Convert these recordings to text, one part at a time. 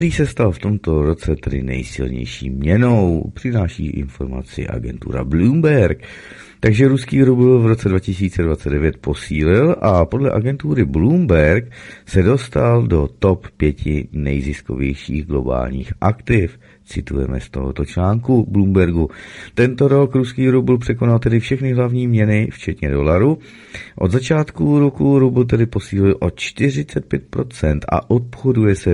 který se stal v tomto roce tedy nejsilnější měnou, přináší informaci agentura Bloomberg. Takže ruský rubl v roce 2029 posílil a podle agentury Bloomberg se dostal do top 5 nejziskovějších globálních aktiv. Citujeme z tohoto článku Bloombergu. Tento rok ruský rubl překonal tedy všechny hlavní měny, včetně dolaru. Od začátku roku rubl tedy posílil o 45% a obchoduje se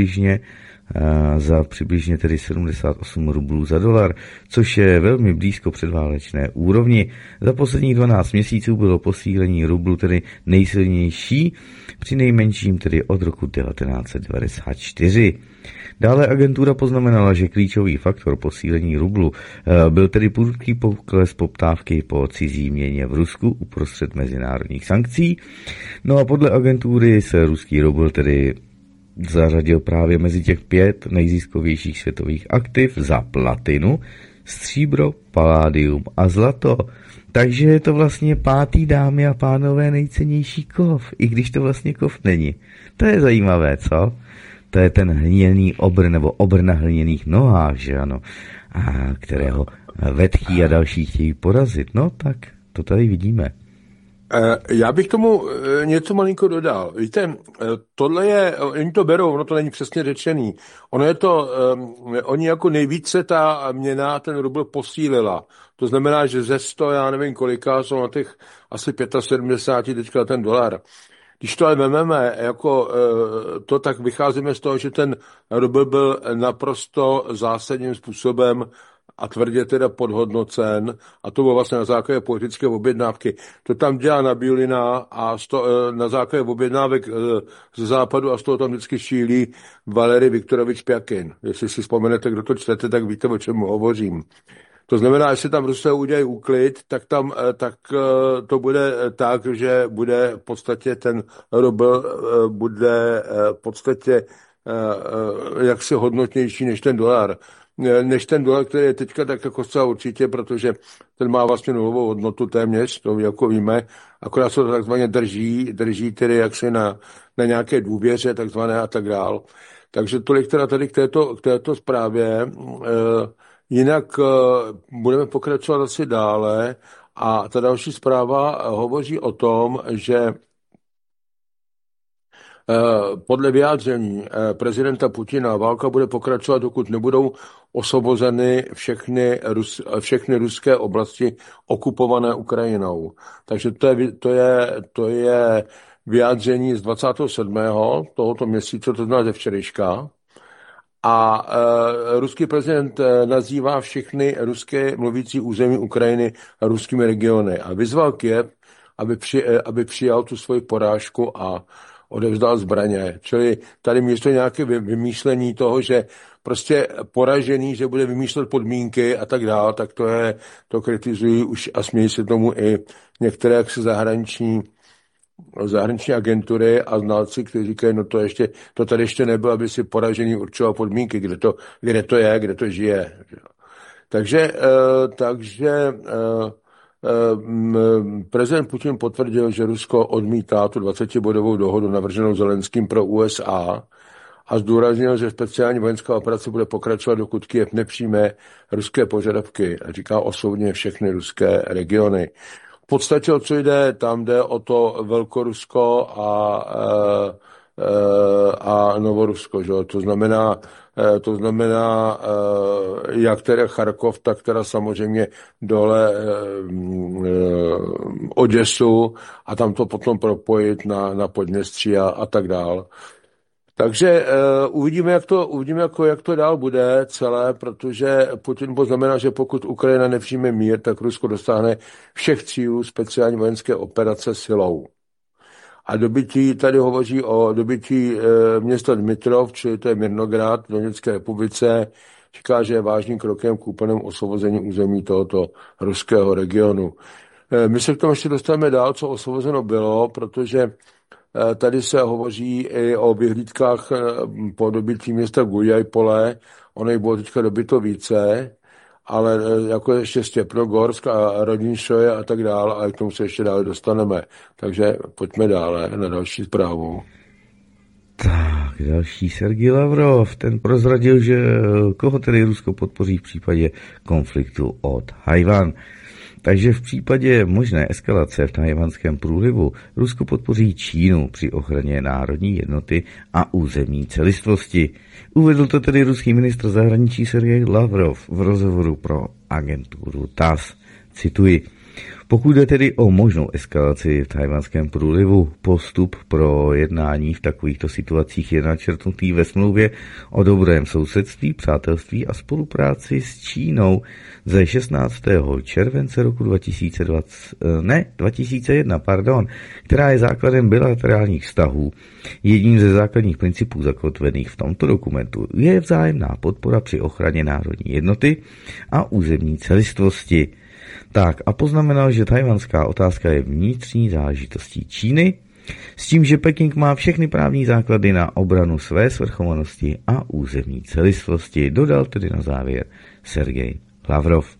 za přibližně tedy 78 rublů za dolar, což je velmi blízko předválečné úrovni. Za posledních 12 měsíců bylo posílení rublu tedy nejsilnější, při nejmenším tedy od roku 1994. Dále agentura poznamenala, že klíčový faktor posílení rublu byl tedy prudký pokles poptávky po cizí měně v Rusku uprostřed mezinárodních sankcí. No a podle agentury se ruský rubl tedy zařadil právě mezi těch 5 nejziskovějších světových aktiv za platinu, stříbro, paládium a zlato. Takže je to vlastně 5., dámy a pánové, nejcennější kov, i když to vlastně kov není. To je zajímavé, co? To je ten hliněný obr, nebo obr na hliněných nohách, že ano, a kterého vetchý a další chtějí porazit. No tak, to tady vidíme. Já bych tomu něco malinko dodal. Víte, tohle je, oni to berou, ono to není přesně řečený. Ono je to, oni jako nejvíce ta měna, ten rubl posílila. To znamená, že ze 100, já nevím kolika, jsou na těch asi 75 teďka ten dolar. Když to ale vememe jako to, tak vycházíme z toho, že ten rubl byl naprosto zásadním způsobem a tvrdě teda podhodnocen, a to bylo vlastně na základě politické objednávky. To tam dělá Nabílina a na základě objednávek ze západu a z toho tam vždycky šílí Valery Viktorovič Pjakin. Jestli si vzpomenete, kdo to čtete, tak víte, o čem hovořím. To znamená, jestli tam Rusové udělají úklid, tak to bude tak, že bude v podstatě ten rubl bude v podstatě jaksi hodnotnější než ten dolar. Než ten dolar, který je teďka tak jako zcela určitě, protože ten má vlastně nulovou hodnotu téměř, to jako víme, akorát se to takzvaně drží tedy jaksi na nějaké důvěře takzvané a tak dál. Takže tolik teda tady k této zprávě. Jinak budeme pokračovat asi dále a ta další zpráva hovoří o tom, že podle vyjádření prezidenta Putina válka bude pokračovat, dokud nebudou osvobozeny všechny ruské oblasti okupované Ukrajinou. Takže to je vyjádření z 27. tohoto měsíce, to znamená ze včerejška. A ruský prezident nazývá všechny ruské mluvící území Ukrajiny ruskými regiony a vyzval Kyjev, aby přijal tu svoji porážku a odevzdal zbraně. Čili tady místo nějaké vymýšlení toho, že prostě poražený, že bude vymýšlet podmínky a tak dále, tak to kritizují už a smějí se tomu i některé jaksi zahraniční agentury a znalci, kteří říkají, no to tady ještě nebylo, aby si poražený určoval podmínky, kde to je, kde to žije. Takže prezident Putin potvrdil, že Rusko odmítá tu 20-bodovou dohodu navrženou Zelenským pro USA a zdůraznil, že speciální vojenská operace bude pokračovat, dokud Kyjev nepřijme ruské požadavky, říká oslovně všechny ruské regiony. V podstatě, o co jde, tam jde o to Velkorusko a Novorusko, že? To znamená jak teda Charkov, tak teda samozřejmě dole Oděsu a tam to potom propojit na Podněstří a tak dál. Takže uvidíme, jak to dál bude celé, protože Putin poznamená, že pokud Ukrajina nepřijme mír, tak Rusko dosáhne všech cílů speciální vojenské operace silou. A tady hovoří o dobytí města Dmitrov, čili to je Mirnograd v Doněcké republice, říká, že je vážným krokem k úplnému osvobození území tohoto ruského regionu. My se k tomu ještě dostaneme dál, co osvobozeno bylo, protože tady se hovoří i o vyhlídkách po dobytí města Guljajpole, ono jich bylo teďka dobyto více, ale jako ještě Stěpnogorsk a Rodinšoje a tak dále, a k tomu se ještě dále dostaneme. Takže pojďme dále na další zprávu. Tak, Tak, další Sergej Lavrov, ten prozradil, že koho tedy Rusko podpoří v případě konfliktu o Tchaj-wan. Takže v případě možné eskalace v Tchaj-wanském průlivu Rusko podpoří Čínu při ochraně národní jednoty a územní celistvosti. Uvedl to tedy ruský ministr zahraničí Sergej Lavrov v rozhovoru pro agenturu TASS. Cituji. Pokud jde tedy o možnou eskalaci v Tchaj-wanském průlivu, postup pro jednání v takovýchto situacích je načrtnutý ve smlouvě o dobrém sousedství, přátelství a spolupráci s Čínou ze 16. července roku 2001, která je základem bilaterálních vztahů. Jedním ze základních principů zakotvených v tomto dokumentu je vzájemná podpora při ochraně národní jednoty a územní celistvosti. Tak a poznamenal, že tchaj-wanská otázka je vnitřní záležitostí Číny, s tím, že Peking má všechny právní základy na obranu své svrchovanosti a územní celistvosti, dodal tedy na závěr Sergej Lavrov.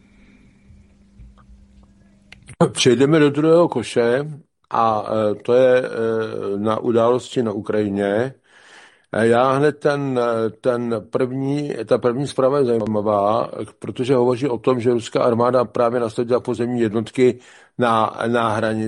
Přejdeme do druhého koše a to je na události na Ukrajině. Já hned ta první zpráva je zajímavá, protože hovoří o tom, že ruská armáda právě nasadila pozemní jednotky na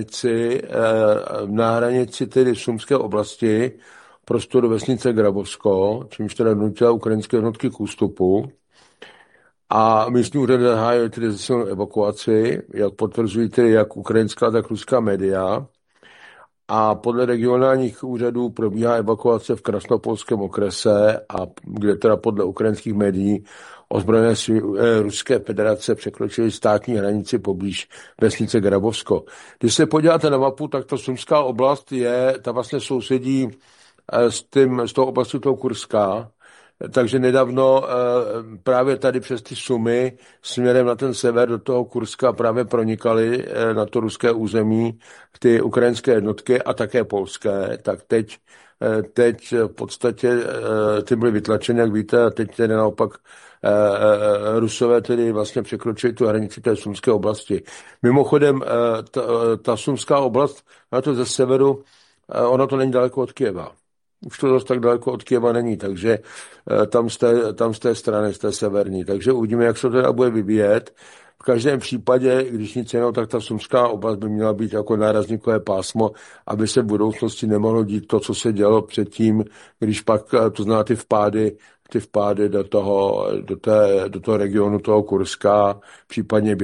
hranici tedy Sumské oblasti, prostoru vesnice Grabovsko, čímž teda donutila ukrajinské jednotky k ústupu. A místní úřady zahájily tedy silnou evakuaci, jak potvrzují tedy jak ukrajinská, tak ruská média. A podle regionálních úřadů probíhá evakuace v Krasnopolském okrese, a kde teda podle ukrajinských médií ozbrojené síly Ruské federace překročily státní hranici poblíž vesnice Grabovsko. Když se podíváte na mapu, tak ta Sumská oblast ta vlastně sousedí s tou oblastí toho Kurska. Takže nedávno právě tady přes ty Sumy směrem na ten sever do toho Kurska právě pronikaly na to ruské území ty ukrajinské jednotky a také polské. Tak teď v podstatě ty byly vytlačeny, jak víte, a teď tedy naopak Rusové tedy vlastně překročili tu hranici té Sumské oblasti. Mimochodem, ta Sumská oblast, na to ze severu, ono to není daleko od Kyjeva. Už to dost tak daleko od Kyjeva není, takže tam z té strany, z té severní. Takže uvidíme, jak se to teda bude vyvíjet. V každém případě, když nic jiného, tak ta Sumská oblast by měla být jako nárazníkové pásmo, aby se v budoucnosti nemohlo dít to, co se dělo předtím, když pak, to zná ty vpády do toho regionu toho Kurska, případně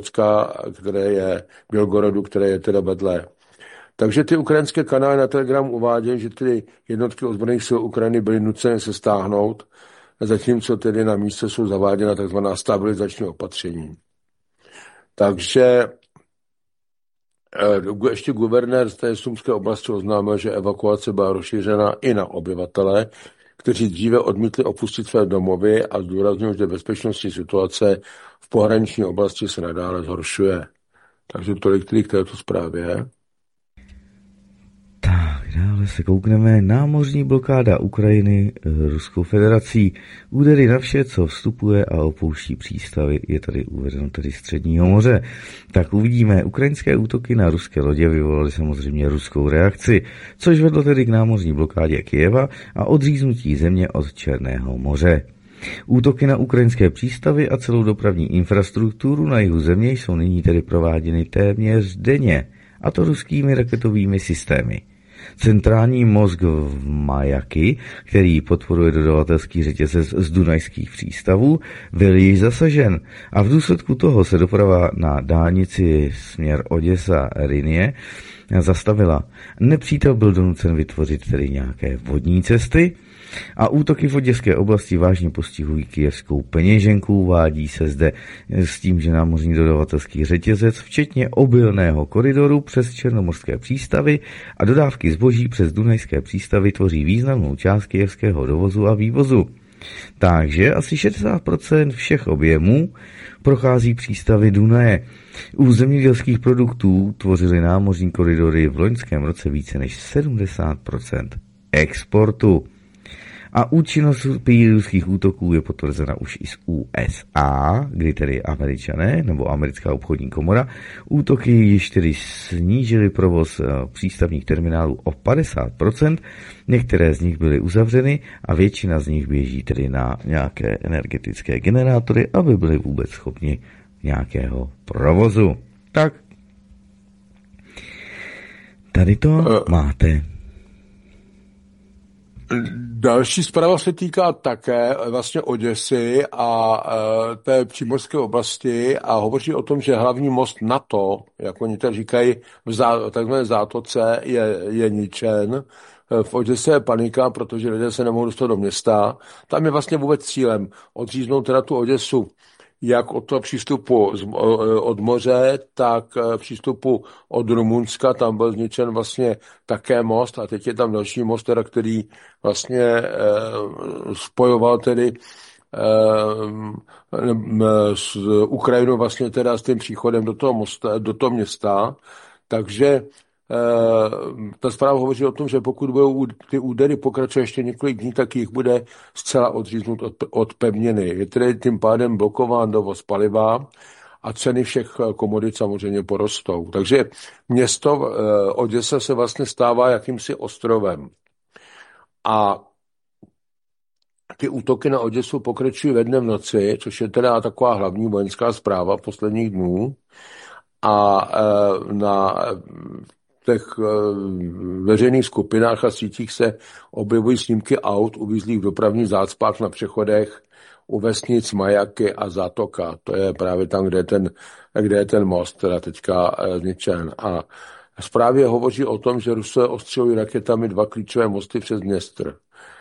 Bělgorodu, které je teda vedle. Takže ty ukrajinské kanály na Telegramu uvádějí, že ty jednotky ozbrojených sil Ukrajiny byly nuceny se stáhnout, zatímco tedy na místě jsou zaváděna tzv. Stabilizační opatření. Takže ještě guvernér z té Sumské oblasti oznámil, že evakuace byla rozšířena i na obyvatele, kteří dříve odmítli opustit své domovy, a zdůraznil, že bezpečnostní situace v pohraniční oblasti se nadále zhoršuje. Takže tolik k této zprávě. Dále se koukneme. Námořní blokáda Ukrajiny Ruskou federací. Údery na vše, co vstupuje a opouští přístavy, je tady uvedeno tedy Středního moře. Tak uvidíme. Ukrajinské útoky na ruské lodě vyvolaly samozřejmě ruskou reakci, což vedlo tedy k námořní blokádě Kyjeva a odříznutí země od Černého moře. Útoky na ukrajinské přístavy a celou dopravní infrastrukturu na jihu země jsou nyní tedy prováděny téměř denně, a to ruskými raketovými systémy. Centrální mozg v Majaky, který podporuje dodavatelský řetězec z dunajských přístavů, byl již zasažen a v důsledku toho se doprava na dálnici směr Oděsa-Rinie zastavila. Nepřítel byl donucen vytvořit tedy nějaké vodní cesty a útoky v oděské oblasti vážně postihují kyjevskou peněženku. Uvádí se zde s tím, že námořní dodavatelský řetězec, včetně obilného koridoru přes černomorské přístavy a dodávky zboží přes dunajské přístavy, tvoří významnou část kyjevského dovozu a vývozu. Takže asi 60% všech objemů prochází přístavy Dunaje. U zemědělských produktů tvořily námořní koridory v loňském roce více než 70% exportu. A účinnost ruských útoků je potvrzena už i z USA, kdy tedy Američané nebo americká obchodní komora útoky již tedy snížily provoz přístavních terminálů o 50%, některé z nich byly uzavřeny a většina z nich běží tedy na nějaké energetické generátory, aby byly vůbec schopni nějakého provozu. Tak, tady to máte. Další zpráva se týká také vlastně Oděsy a té přímořské oblasti a hovoří o tom, že hlavní most NATO, jak oni tady říkají, v takzvané zátoce je ničen. V Oděse je panika, protože lidé se nemohou dostat do města. Tam je vlastně vůbec cílem odříznout teda tu Oděsu jak od toho přístupu od moře, tak přístupu od Rumunska, tam byl zničen vlastně také most a teď je tam další most, teda, který vlastně spojoval tedy s Ukrajinou vlastně teda s tím příchodem do toho města, takže ta zpráva hovoří o tom, že pokud budou ty údery pokračovat ještě několik dní, tak jich bude zcela odříznut od pevniny. Je tedy tím pádem blokován dovoz paliva a ceny všech komodit samozřejmě porostou. Takže město Oděsa se vlastně stává jakýmsi ostrovem. A ty útoky na Oděsu pokračují ve dne v noci, což je teda taková hlavní vojenská zpráva posledních dnů. A na těch veřejných skupinách a sítích se objevují snímky aut uvízlých v dopravních zácpách na přechodech u vesnic Majaky a Zátoka. To je právě tam, kde je ten most, teda teďka zničen. A zprávě hovoří o tom, že Rusové ostřelují raketami 2 klíčové mosty přes Dněstr.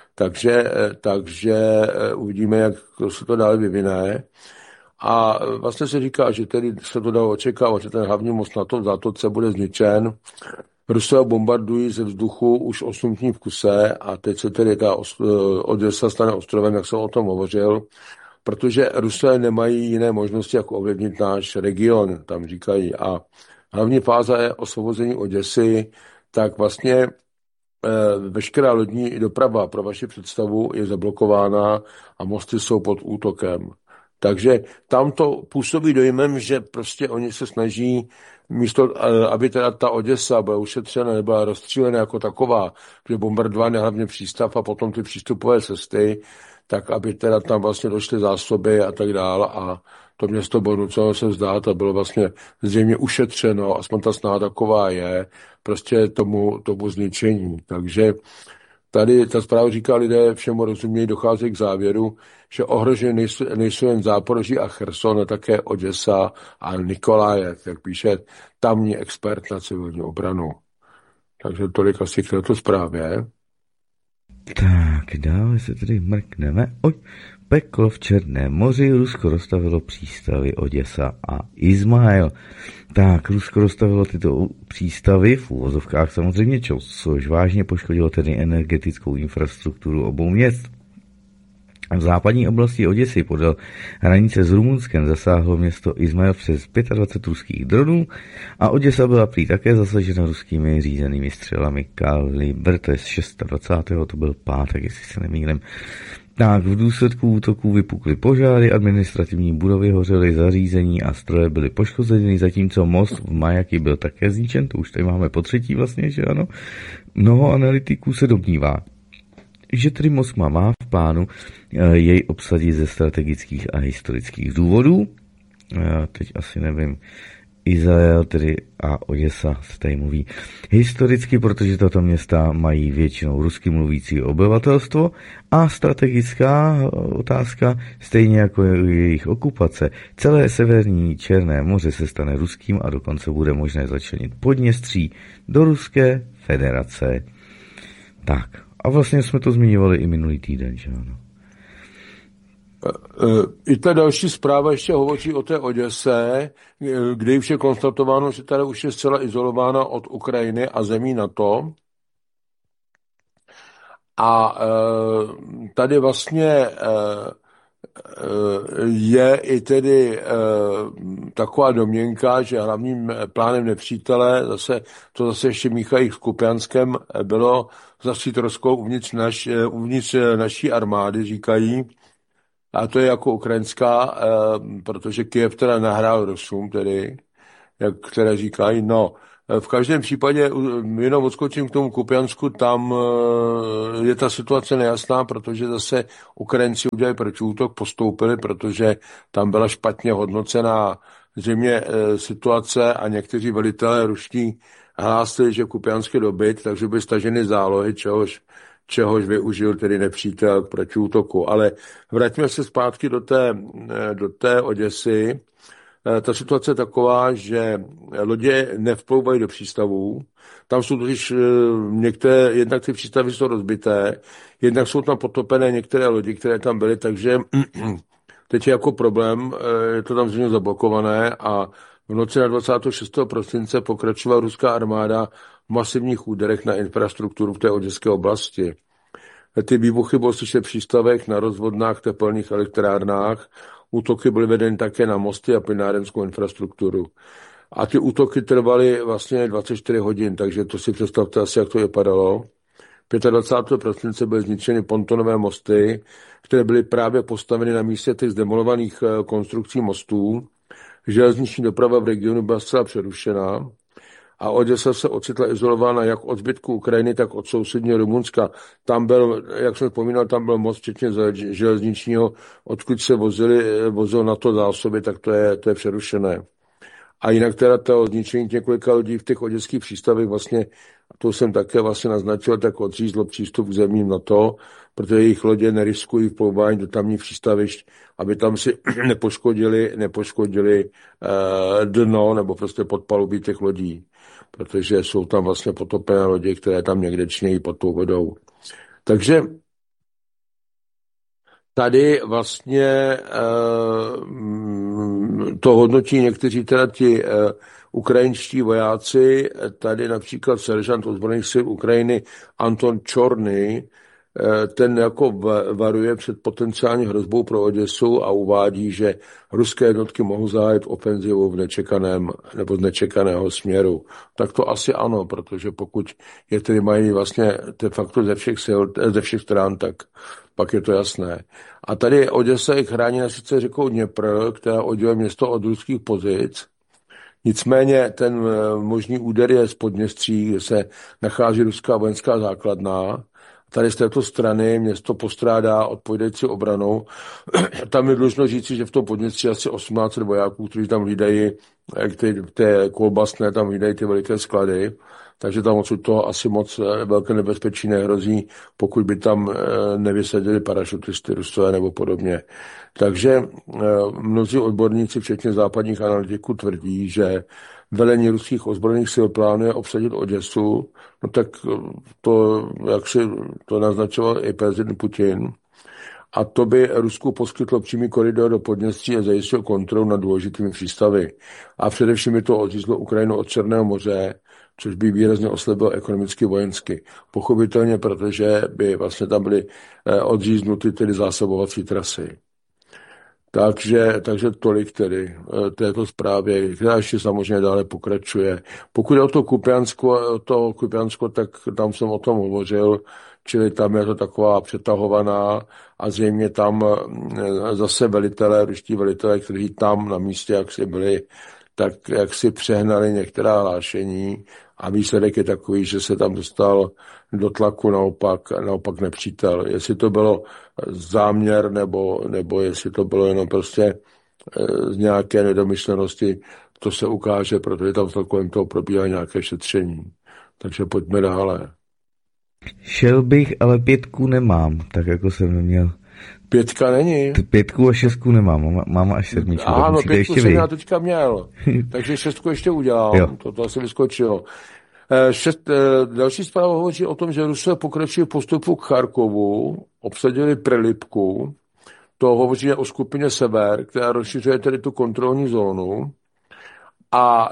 Takže uvidíme, jak se to dále vyvine. A vlastně se říká, že tedy se to dalo očekávat, že ten hlavní most na tom Zátoce bude zničen. Rusové bombardují ze vzduchu už 8 dní v kuse a teď se tedy ta Oděsa stane ostrovem, jak jsem o tom hovořil, protože Rusové nemají jiné možnosti, jak ovlivnit náš region, tam říkají. A hlavní fáze je osvobození Oděsy, tak vlastně veškerá lodní doprava pro vaši představu je zablokována a mosty jsou pod útokem. Takže tam to působí dojmem, že prostě oni se snaží místo, aby teda ta Oděsa byla ušetřena, nebyla rozstřílena jako taková, že bombardovány hlavně přístav a potom ty přístupové cesty, tak aby teda tam vlastně došly zásoby a tak dále a to město bylo nuceno se vzdát a bylo vlastně zřejmě ušetřeno, aspoň ta snaha taková je, prostě tomu zničení. Takže tady ta zpráva říká, lidé všemu rozumějí, docházejí k závěru, že ohroženy nejsou jen Záporoží a Cherson, ale také Oděsa a Nikolajev, jak píše tamní expert na civilní obranu. Takže tolik asi k této zprávě. Tak, dále se tedy mrkneme. Peklo v Černém moři, Rusko rozstavilo přístavy Oděsa a Izmail. Tak, Rusko rozstavilo tyto přístavy v úvozovkách samozřejmě, což vážně poškodilo tedy energetickou infrastrukturu obou měst. V západní oblasti Oděsy podél hranice s Rumunskem zasáhlo město Izmail přes 25 ruských dronů a Oděsa byla prý také zasažena ruskými řízenými střelami Kalibr, to je z 26. to byl pátek, jestli se nemýlím. Tak v důsledku útoků vypukly požáry, administrativní budovy hořely, zařízení a stroje byly poškozeny, zatímco most v Majaky byl také zničen, to už tady máme po třetí vlastně, že ano. Mnoho analytiků se domnívá, že tedy Moskva má v plánu jej obsadit ze strategických a historických důvodů. Teď asi nevím, Izrael tedy a Oděsa se tady mluví historicky, protože tato města mají většinou rusky mluvící obyvatelstvo a strategická otázka, stejně jako jejich okupace. Celé severní Černé moře se stane ruským a dokonce bude možné začlenit Podněstří do Ruské federace. Tak, a vlastně jsme to zmiňovali i minulý týden, že ano. I ta další zpráva ještě hovoří o té Oděse, kde už je konstatováno, že tady už je zcela izolována od Ukrajiny a zemí NATO. A tady vlastně je i tedy taková domněnka, že hlavním plánem nepřítele, zase ještě Michail s Kupianskem, bylo zastřít Rusko uvnitř naší armády, říkají, a to je jako ukrajinská, protože Kyjev teda nahrál Rusům, tedy, jak které říkají, no, v každém případě, jenom odskočím k tomu Kupiansku, tam je ta situace nejasná, protože zase Ukrajinci udělali protiútok, postoupili, protože tam byla špatně hodnocená zřejmě situace a někteří velitelé ruští hlásili, že Kupiansk je dobyt, takže by staženy zálohy, čehož využil tedy nepřítel k protiútoku. Ale vraťme se zpátky do té Oděsy. Ta situace je taková, že lodě nevplouvají do přístavů. Tam jsou totiž jednak ty přístavy jsou rozbité, jednak jsou tam potopené některé lodi, které tam byly, takže teď je jako problém, je to tam zřejmě zablokované a v noci na 26. prosince pokračovala ruská armáda v masivních úderech na infrastrukturu v té oděské oblasti. Ty výbuchy bylo slyšet v přístavech, na rozvodnách, tepelných elektrárnách. Útoky byly vedeny také na mosty a plynárenskou infrastrukturu. A ty útoky trvaly vlastně 24 hodin, takže to si představte asi, jak to vypadalo. 25. prosince byly zničeny pontonové mosty, které byly právě postaveny na místě těch zdemolovaných konstrukcí mostů. Železniční doprava v regionu byla zcela přerušena a Oděsa se ocitla izolována jak od zbytku Ukrajiny, tak od sousedního Rumunska. Tam byl, jak jsem vzpomínal, tam byl most včetně železničního, odkud se vozilo na to zásoby, tak to je přerušené. A jinak teda to zničení několika lidí v těch oděských přístavech vlastně, to jsem také vlastně naznačil, tak odřízlo přístup k zemím na to, protože jejich lodě neriskují vplouvání do tamních přístavišť, aby tam si nepoškodili dno nebo prostě podpalubí těch lodí, protože jsou tam vlastně potopené lodě, které tam někde čnějí pod tou vodou. Takže tady vlastně to hodnotí někteří teda ti ukrajinští vojáci, tady například seržant ozbrojených sil Ukrajiny Anton Čorny, ten jako varuje před potenciální hrozbou pro Oděsu a uvádí, že ruské jednotky mohou zahájit ofenzivu v nečekaném nebo z nečekaného směru. Tak to asi ano, protože pokud je tedy mají vlastně de facto ze všech stran, tak pak je to jasné. A tady Oděsa je chráněna sice řekou Dněpr, která odděluje město od ruských pozic. Nicméně ten možný úder je z Podněstří, kde se nachází ruská vojenská základna. Tady z této strany město postrádá odpovídající obranou. Tam je dlužno říci, že v tom Podněstří asi 18 vojáků, kteří tam hlídají té kolbasné, tam hlídají ty veliké sklady. Takže tam odsud toho asi moc velké nebezpečí nehrozí, pokud by tam nevysadili parašutisty Rusové nebo podobně. Takže mnozí odborníci, včetně západních analytiků, tvrdí, že velení ruských ozbrojených sil plánuje obsadit Oděsu, no tak to, jak si to naznačoval i prezident Putin, a to by Rusku poskytlo přímý koridor do Podněstří a zajistilo kontrolu nad důležitými přístavy. A především by to odřízlo Ukrajinu od Černého moře, což by výrazně oslabilo ekonomicky vojensky. Pochopitelně, protože by vlastně tam byly odříznuty tedy zásobovací trasy. Takže tolik tedy této zprávě, která ještě samozřejmě dále pokračuje. Pokud je o to Kupiansko, tak tam jsem o tom hovořil, čili tam je to taková přetahovaná a zřejmě tam zase ruští velitelé, kteří tam na místě, jak si byli, tak jak si přehnali některá hlášení a výsledek je takový, že se tam dostal do tlaku naopak nepřítel. Jestli to bylo záměr, nebo jestli to bylo jenom prostě z nějaké nedomyšlenosti, to se ukáže, protože tam kolem toho probíhá nějaké šetření. Takže pojďme dále. Šel bych, ale 5 nemám, tak jako jsem neměl. 5 není? 5 a 6 nemám, mám až 7. Ano, 5 jsem já teďka měl, takže 6 ještě udělám, to asi vyskočilo. Další zpráva hovoří o tom, že Rusové pokračují postupu k Charkovu, obsadili Prelipku, to hovoří o skupině Sever, která rozšiřuje tedy tu kontrolní zónu a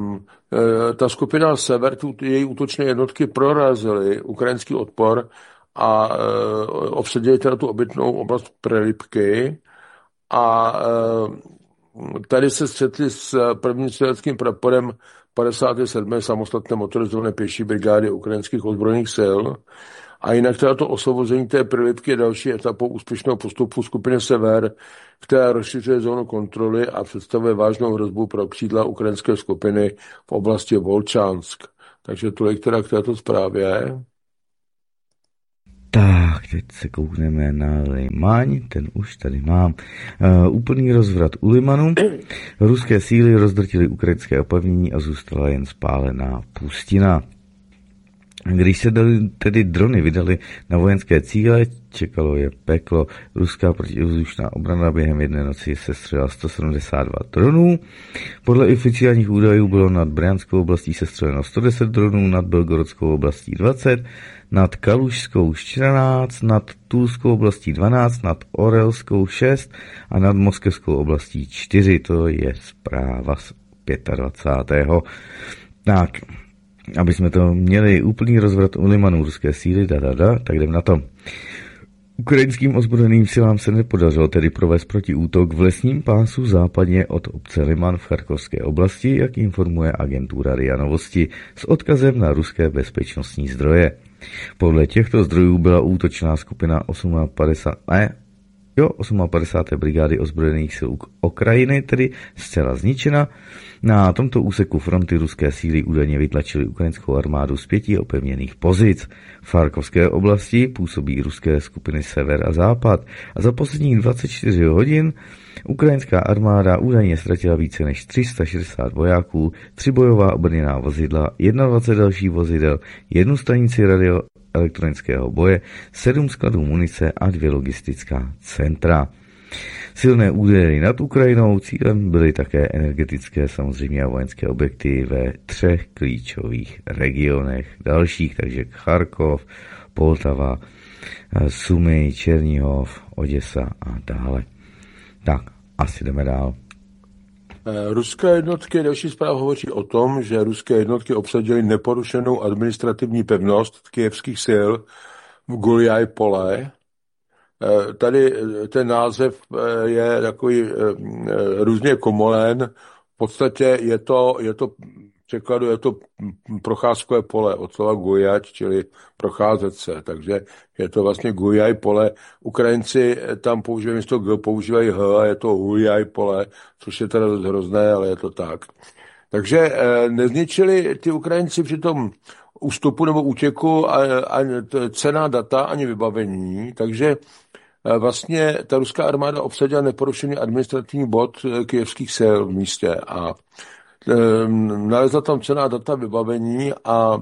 ta skupina Sever, její útočné jednotky prorazily ukrajinský odpor a obsadili teda tu obytnou oblast Prelipky a tady se střetli s prvním střeleckým praporem 57. samostatné motorizované pěší brigády ukrajinských ozbrojených sil. A jinak teda to osvobození té Prelipky je další etapou úspěšného postupu skupiny Sever, která rozšiřuje zónu kontroly a představuje vážnou hrozbu pro křídla ukrajinské skupiny v oblasti Volčansk. Takže tolik teda k této zprávě. Tak, teď se koukneme na Limaň, ten už tady mám. Úplný rozvrat u Limanu. Ruské síly rozdrtily ukrajinské opevnění a zůstala jen spálená pustina. Když se tedy drony vydaly na vojenské cíle, čekalo je peklo. Ruská protivzdušná obrana během jedné noci sestřelila 172 dronů. Podle oficiálních údajů bylo nad Brjanskou oblastí sestřeleno 110 dronů, nad Belgorodskou oblastí 20, nad Kalušskou 14, nad Tulskou oblastí 12, nad Orelskou 6 a nad Moskevskou oblastí 4. To je zpráva z 25. Tak, aby jsme to měli úplný rozvrat u Limanu, ruské síly, tak jdem na to. Ukrajinským ozbrojeným silám se nepodařilo tedy provést protiútok v lesním pásu západně od obce Liman v Charkovské oblasti, jak informuje agentura RIA Novosti s odkazem na ruské bezpečnostní zdroje. Podle těchto zdrojů byla útočná skupina 58. brigády ozbrojených sil Ukrajiny tedy zcela zničena. Na tomto úseku fronty ruské síly údajně vytlačily ukrajinskou armádu z 5 opevněných pozic. V Charkovské oblasti působí ruské skupiny Sever a Západ a za posledních 24 hodin ukrajinská armáda údajně ztratila více než 360 vojáků, 3 bojová obrněná vozidla, 21 dalších vozidel, 1 stanici radioelektronického boje, 7 skladů munice a 2 logistická centra. Silné údery nad Ukrajinou cílem byly také energetické samozřejmě a vojenské objekty ve 3 klíčových regionech dalších, takže Charkov, Poltava, Sumy, Černihov, Oděsa a dále. Tak, asi jdeme dál. Ruské jednotky, další zpráva hovoří o tom, že ruské jednotky obsadily neporušenou administrativní pevnost kyjevských sil v Guljaj Pole. Tady ten název je takový různě komolen. V podstatě je to překladu je to procházkové pole od slova gujač, čili procházet se. Takže je to vlastně Guljaj Pole. Ukrajinci tam používají místo G, používají H a je to Guljaj Pole, což je teda dost hrozné, ale je to tak. Takže nezničili ty Ukrajinci při tom ústupu nebo útěku a cenná data ani vybavení, takže vlastně ta ruská armáda obsadila neporušený administrativní bod kyjevských sil v místě a nalezla tam cenná data vybavení a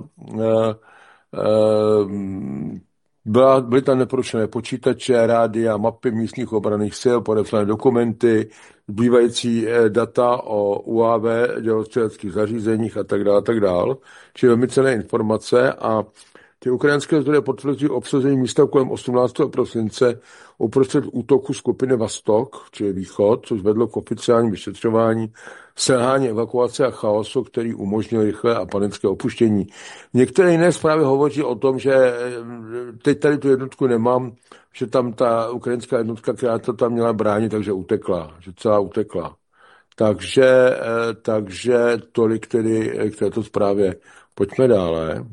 byly tam neporušené počítače, rádia, mapy místních obranných sil, podepsané dokumenty, zbývající data o UAV, dělostřeleckých zařízeních a tak dále. Čili velmi cenné informace a ty ukrajinské zdroje potvrzují obsazení místa kolem 18. prosince uprostřed útoku skupiny Vostok, čili východ, což vedlo k oficiálním vyšetřování, selhání evakuace a chaosu, který umožnil rychlé a panické opuštění. Některé jiné zprávy hovoří o tom, že teď tady tu jednotku nemám, že tam ta ukrajinská jednotka, která to tam měla bránit, takže utekla, že celá utekla. Takže tolik tedy k této zprávě. Pojďme dále.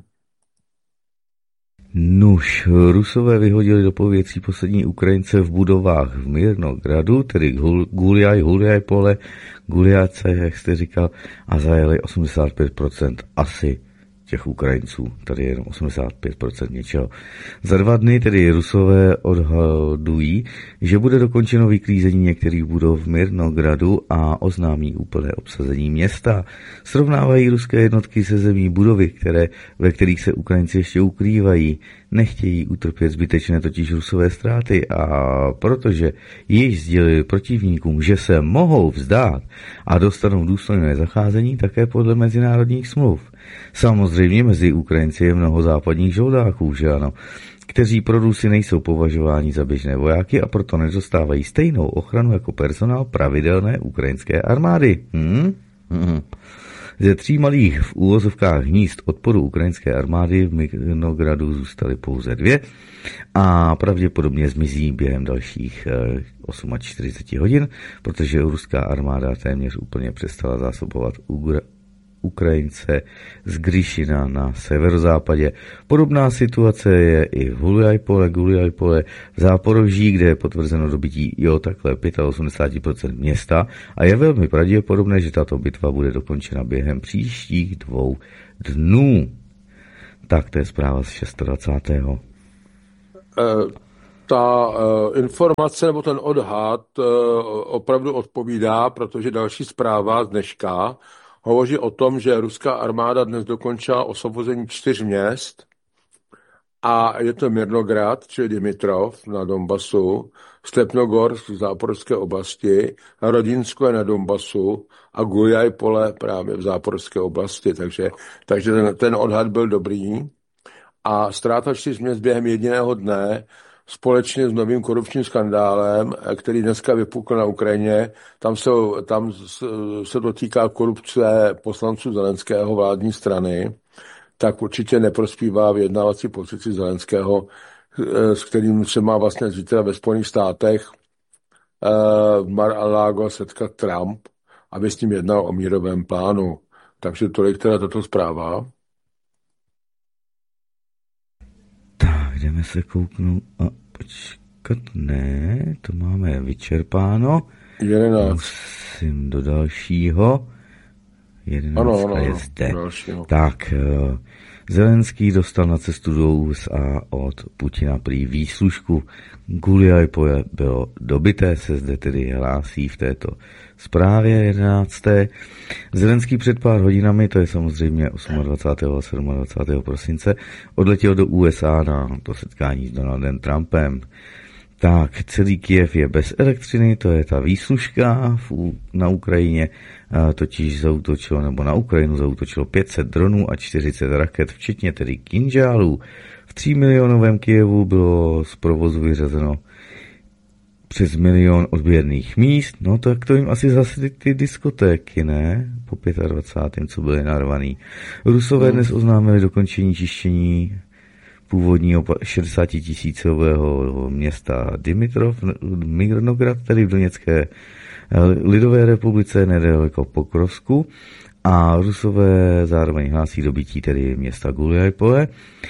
Nuž, Rusové vyhodili do povětří poslední Ukrajince v budovách v Mirnogradu, tedy Guljaj Pole, Guljace, jak jste říkal, a zajeli 85% asi těch Ukrajinců, tady je jenom 85% něčeho. Za 2 dny tedy Rusové odhadují, že bude dokončeno vyklízení některých budov v Mirnogradu a oznámí úplné obsazení města. Srovnávají ruské jednotky se zemí budovy, ve kterých se Ukrajinci ještě ukrývají. Nechtějí utrpět zbytečné totiž Rusové ztráty a protože již sdělili protivníkům, že se mohou vzdát a dostanou důstojné zacházení také podle mezinárodních smluv. Samozřejmě mezi Ukrajinci je mnoho západních žoldáků, že ano, kteří pro Rusy nejsou považováni za běžné vojáky a proto nedostávají stejnou ochranu jako personál pravidelné ukrajinské armády. Ze 3 malých v úvozovkách hnízd odporu ukrajinské armády v Mirnogradu zůstaly pouze 2 a pravděpodobně zmizí během dalších 48 hodin, protože ruská armáda téměř úplně přestala zásobovat Ukrajince z Gryšina na severozápadě. Podobná situace je i v Guliajpole, v Záporoží, kde je potvrzeno dobytí takhle 85% města a je velmi pravděpodobné, že tato bitva bude dokončena během příštích 2 dnů. Tak to je zpráva z 26. Ta informace nebo ten odhad opravdu odpovídá, protože další zpráva z dneška hovoří o tom, že ruská armáda dnes dokončila osvobození 4 měst a je to Mirnograd, čili Dimitrov na Donbasu, Stepnogorsk v záporské oblasti, Rodinsko je na Donbasu a Guliajpole právě v záporské oblasti, takže ten odhad byl dobrý a ztráta 4 měst během jediného dne společně s novým korupčním skandálem, který dneska vypukl na Ukrajině, tam se dotýká korupce poslanců Zelenského vládní strany, tak určitě neprospívá vyjednávací pozici Zelenského, s kterým se má vlastně zítra ve Spojených státech v Mar-a-Lago setkat Trump, aby s ním jednal o mírovém plánu. Takže tolik teda tato zpráva. Tak, jdeme se kouknout a počkat, ne, to máme vyčerpáno. 11. Musím do dalšího. 11 ano, je zde. Dalšího. Tak, Zelenský dostal na cestu do USA od Putina prý výslužku. Guliajpole bylo dobyté, se zde tedy hlásí v této zprávě 11. Zelenský před pár hodinami, to je samozřejmě 28. a 27. prosince, odletěl do USA na to setkání s Donaldem Trumpem. Tak, celý Kyjev je bez elektřiny, to je ta výslužka na Ukrajině, totiž zaútočilo, nebo na Ukrajinu zaútočilo 500 dronů a 40 raket, včetně tedy kinžálů. V 3 milionovém Kyjevu bylo z provozu vyřazeno přes 1 milion odběrných míst, no tak to jim asi zase ty diskotéky, ne? Po 25. co byly narvaný. Rusové dnes oznámili dokončení čištění původního 60 000 města Dimitrov, Mirnograd, tedy v Doněcké lidové republice nedaleko Pokrovsku, a Rusové zároveň hlásí dobytí tedy města Guliajpole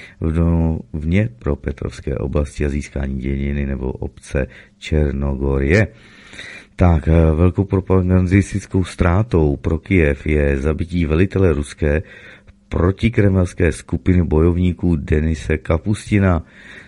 v Dněpropetrovské oblasti a získání děniny nebo obce Černogorje. Tak, velkou propagandistickou ztrátou pro Kyjev je zabití velitele ruské protikremelské skupiny bojovníků Denise Kapustina.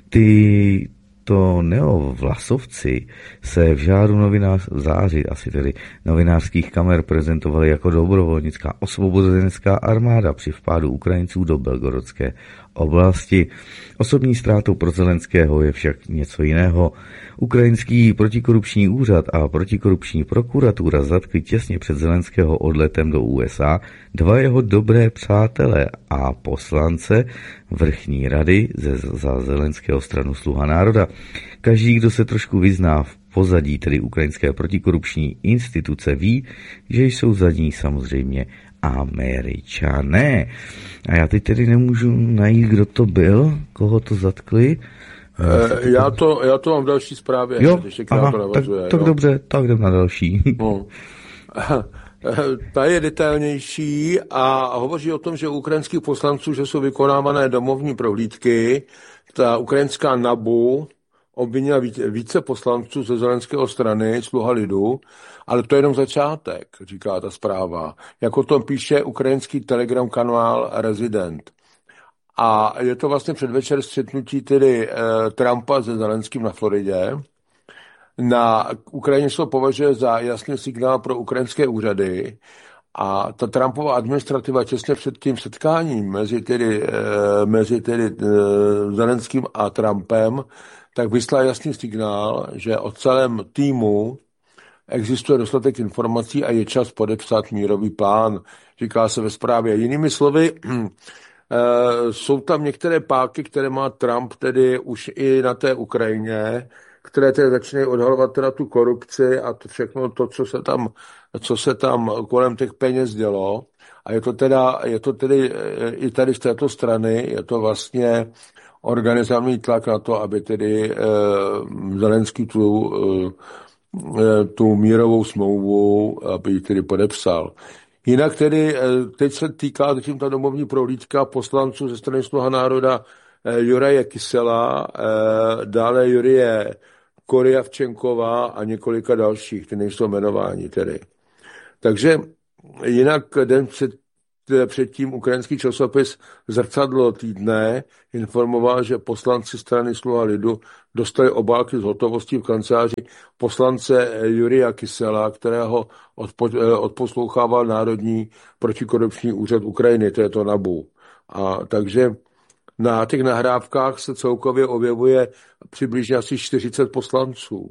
Tyto neovlasovci se v žáru září asi tedy novinářských kamer prezentovali jako dobrovolnická osvobozenecká armáda při vpádu Ukrajinců do Belgorodské oblasti. Osobní ztrátou pro Zelenského je však něco jiného. Ukrajinský protikorupční úřad a protikorupční prokuratura zatkli těsně před Zelenského odletem do USA 2 jeho dobré přátelé a poslance vrchní rady za Zelenského stranu Sluha národa. Každý, kdo se trošku vyzná v pozadí tedy ukrajinské protikorupční instituce, ví, že jsou za ní samozřejmě Američané. A já teď tedy nemůžu najít, kdo to byl, koho to zatkli. Já to mám v další zprávě. Jo, aha, tak dobře, tak jdem na další. No. Ta je detailnější a hovoří o tom, že u ukrajinských poslanců, že jsou vykonávané domovní prohlídky. Ta ukrajinská NABU obvinila více poslanců ze Zelenského strany, Sluha lidu, ale to je jenom začátek, říká ta zpráva. Jak o tom píše ukrajinský telegram kanál Resident. A je to vlastně předvečer střetnutí tedy Trumpa se Zelenským na Floridě. Na Ukrajině se to považuje za jasný signál pro ukrajinské úřady a ta Trumpova administrativa těsně před tím setkáním mezi Zelenským a Trumpem tak vyslal jasný signál, že o celém týmu existuje dostatek informací a je čas podepsat mírový plán. Říká se ve zprávě. Jinými slovy, jsou tam některé páky, které má Trump tedy už i na té Ukrajině, které tedy začínají odhalovat teda tu korupci a to všechno to, co se tam kolem těch peněz dělo. A je to tedy i tady z této strany, je to vlastně organizovaný tlak na to, aby tedy Zelenský tu mírovou smlouvu, aby ji tedy podepsal. Jinak tedy, teď se týká zatím ta domovní prohlídka poslanců ze strany Sluha národa Juraje Kysela, dále Jurie Koryavčenková a několika dalších, ty nejsou jmenováni tedy. Takže jinak den předtím ukrajinský časopis Zrcadlo týdne informoval, že poslanci strany Sluha lidu dostali obálky z hotovostí v kanceláři poslance Jurija Kysela, kterého odposlouchával Národní protikorupční úřad Ukrajiny, to je to NABU. A takže na těch nahrávkách se celkově objevuje přibližně asi 40 poslanců.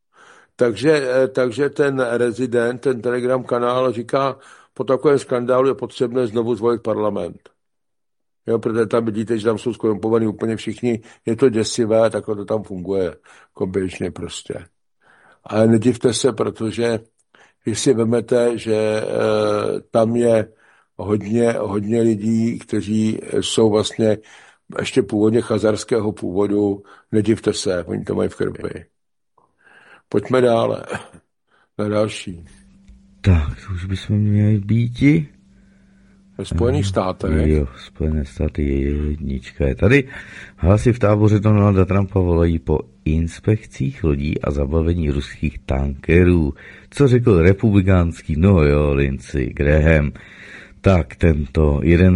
Takže ten rezident, ten Telegram kanál říká, po takovém skandálu je potřebné znovu zvolit parlament. Jo, protože tam vidíte, že tam jsou skorumpovaní úplně všichni, je to děsivé, tak to tam funguje jako běžně prostě. Ale nedivte se, protože když si vemete, že tam je hodně lidí, kteří jsou vlastně ještě původně chazarského původu, nedivte se, oni to mají v krvi. Pojďme dále. Na další. Tak, to už bychom měli býti. Ve Spojených státech. Jo, Spojené státy je jednička. Je tady. Hlasy v táboře Donalda Trumpa volají po inspekcích lodí a zabavení ruských tankerů. Co řekl republikánský Lindsey Graham. Tak tento jeden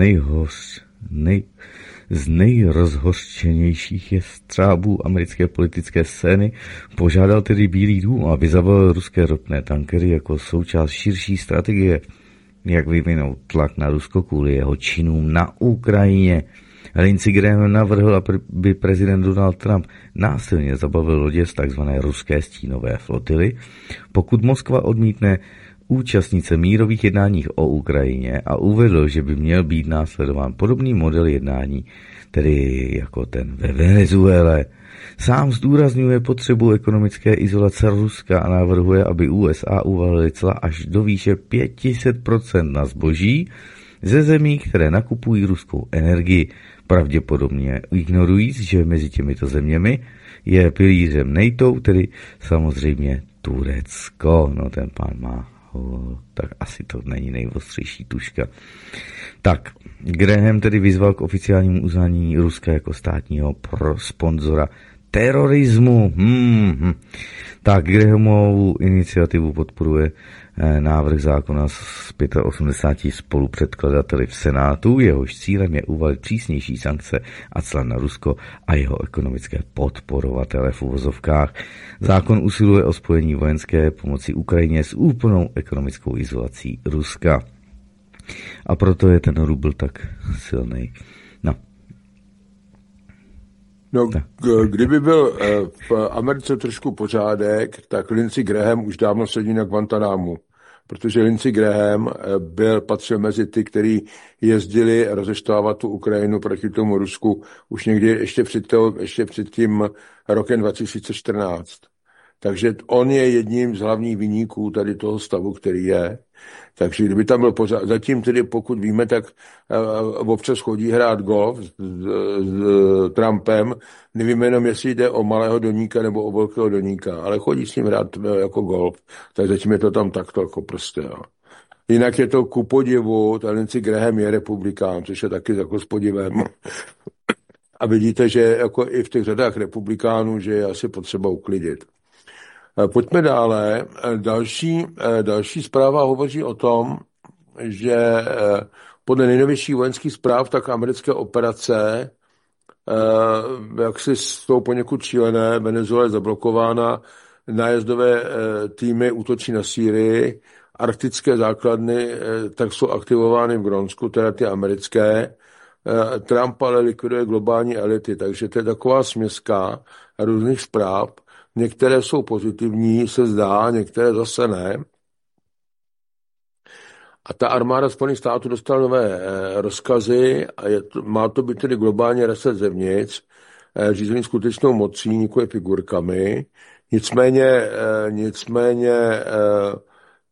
z nejrozhořčenějších jestřábů americké politické scény požádal tedy Bílý dům, aby zabavil ruské ropné tankery jako součást širší strategie, jak vyvinout tlak na Rusko kvůli jeho činům na Ukrajině. Lindsey Graham navrhl, aby prezident Donald Trump násilně zabavil lodě z tzv. Ruské stínové flotily, pokud Moskva odmítne účastnit se mírových jednáních o Ukrajině a uvedl, že by měl být následován podobný model jednání, tedy jako ten ve Venezuele. Sám zdůrazňuje potřebu ekonomické izolace Ruska a navrhuje, aby USA uvalily cla až do výše 500% na zboží ze zemí, které nakupují ruskou energii, pravděpodobně ignorujíc, že mezi těmito zeměmi je pilířem NATO, tedy samozřejmě Turecko. No ten pán má tak asi to není nejostřejší tuška. Tak, Graham tedy vyzval k oficiálnímu uznání Ruska jako státního sponzora terorismu. Tak, Grahamovu iniciativu podporuje návrh zákona s 85 spolupředkladateli v Senátu. Jehož cílem je uvalit přísnější sankce a cla na Rusko a jeho ekonomické podporovatele v uvozovkách. Zákon usiluje o spojení vojenské pomoci Ukrajině s úplnou ekonomickou izolací Ruska. A proto je ten rubl tak silný. No, kdyby byl v Americe trošku pořádek, tak Lindsey Graham už dávno sedí na Guantanámu, protože Lindsey Graham patřil mezi ty, kteří jezdili rozeštávat tu Ukrajinu proti tomu Rusku už někdy ještě před tím rokem 2014. Takže on je jedním z hlavních viníků tady toho stavu, který je. Takže kdyby tam byl pořád, zatím tedy pokud víme, tak občas chodí hrát golf s Trumpem, nevíme jenom, jestli jde o malého doníka nebo o velkého doníka, ale chodí s ním hrát jako golf, tak zatím je to tam takto jako prostě. Jo. Jinak je to ku podivu, ten Lindsey Graham je republikán, což je taky jako s podivem. A vidíte, že jako i v těch řadách republikánů, že je asi potřeba uklidit. Pojďme dále. Další zpráva hovoří o tom, že podle nejnovějších vojenských zpráv, tak americké operace, jak si jsou poněkud šílené, Venezuela je zablokována, nájezdové týmy útočí na Sýrii, arktické základny tak jsou aktivovány v Grónsku, teda ty americké, Trump ale likviduje globální elity, takže to je taková směska různých zpráv. Některé jsou pozitivní, se zdá, některé zase ne. A ta armáda Spojených států dostala nové rozkazy a má to být tedy globálně reset zevnitř, řízený skutečnou mocí, nikoli figurkami. Nicméně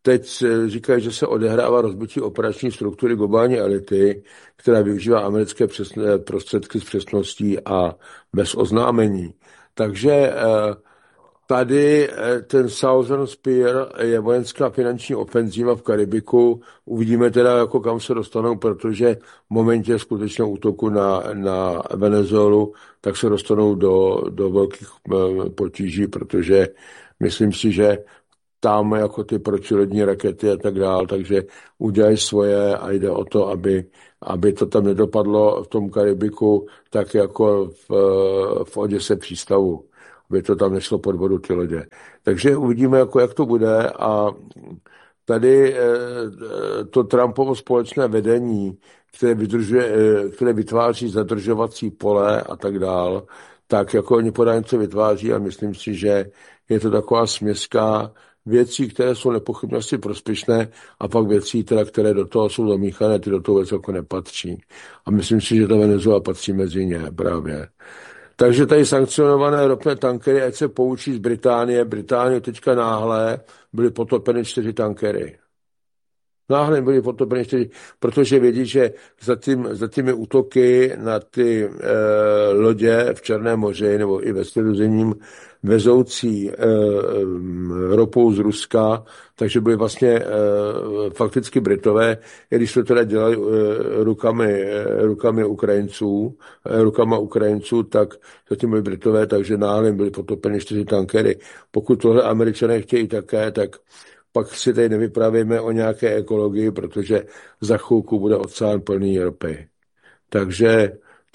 teď říkají, že se odehrává rozbití operační struktury globální elity, která využívá americké prostředky s přesností a bez oznámení. Takže tady ten Southern Spear je vojenská finanční ofenzíva v Karibiku. Uvidíme teda, jako kam se dostanou, protože v momentě skutečného útoku na Venezuelu, tak se dostanou do velkých potíží, protože myslím si, že tam jako ty protilodní rakety a tak dál, takže udělají svoje a jde o to, aby to tam nedopadlo v tom Karibiku tak jako v Oděse přístavu, aby to tam nešlo pod vodu ty lodě. Takže uvidíme, jako jak to bude a tady to Trumpovo společné vedení, které vytváří zadržovací pole a tak dál, tak jako oni pořád něco vytváří a myslím si, že je to taková směska věcí, které jsou nepochybně asi prospěšné a pak věcí, teda, které do toho jsou zamíchané, ty do toho věc jako nepatří. A myslím si, že ta Venezuela patří mezi ně právě. Takže tady sankcionované ropné tankery, ať se poučí z Británie. Británie teďka náhle byly potopeny 4 tankery. Náhle byly potopeny 4, protože vědí, že za těmi útoky na ty lodě v Černém moři nebo i ve Středozemním vezoucí ropou z Ruska, takže byly vlastně fakticky Britové, i když to teda dělali rukama Ukrajinců, tak zatím byly Britové, takže náhle byly potopeny 4 tankery. Pokud tohle Američané chtějí také, tak pak si tady nevypravíme o nějaké ekologii, protože za chvilku bude oceán plný ropy. Takže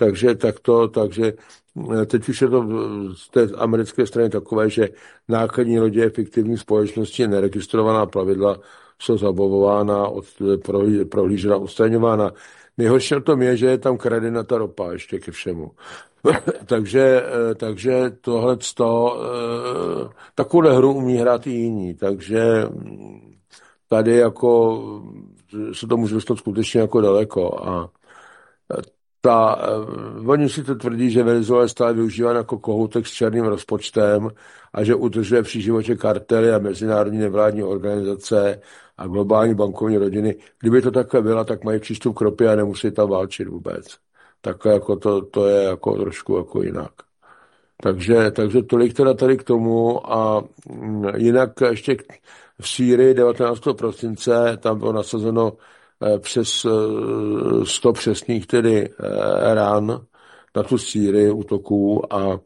teď už je to z té americké strany takové, že nákladní lodě fiktivní společnosti, neregistrovaná plavidla jsou zabavována, prohlížena, odstraňována. Nejhorší na tom je, že je tam kradena ta ropa ještě ke všemu. takže tohle takovou hru umí hrát i jiní, takže tady jako se to může dostat skutečně jako daleko a oni si to tvrdí, že Venezuela je stále využívána jako kohoutek s černým rozpočtem a že udržuje při životě kartely a mezinárodní nevládní organizace a globální bankovní rodiny. Kdyby to takhle byla, tak mají přístup k ropě a nemusí tam válčit vůbec. Tak jako to je jako trošku jako jinak. Takže tolik teda tady k tomu a jinak ještě v Sýrii 19. prosince tam bylo nasazeno přes 100 přesných tedy ran na tu Sýrii útoků a